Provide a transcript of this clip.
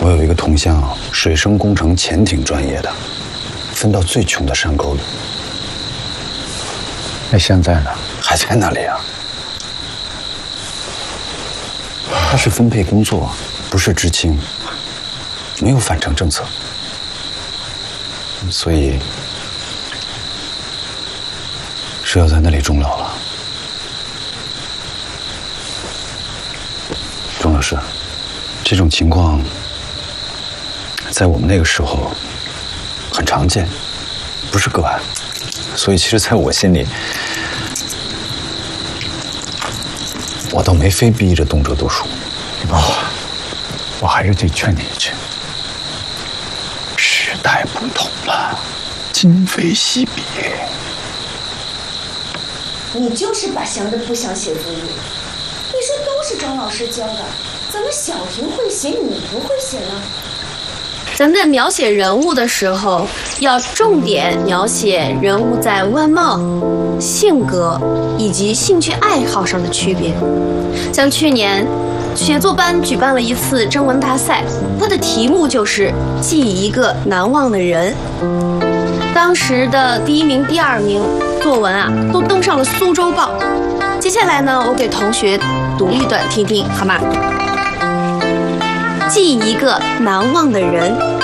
我有一个同乡，水生工程潜艇专业的，分到最穷的山沟里。 那现在呢？ 还在那里啊。他是分配工作，不是知青，没有返程政策，所以是要在那里终老了。钟老师，这种情况在我们那个时候很常见，不是个案。所以其实在我心里，我倒没非逼着动辄读书。 我还是得劝你一句，时代不同了，今非昔比。 你就是把祥的不想写作业。你说都是庄老师教的，怎么小婷会写你不会写呢？ 咱在描写人物的时候，要重点描写人物在外貌、性格以及兴趣爱好上的区别。像去年写作班举办了一次征文大赛，它的题目就是记一个难忘的人。当时的第1名、第2名作文啊，都登上了苏州报。接下来呢，我给同学读一段听听，好吗？记一个难忘的人，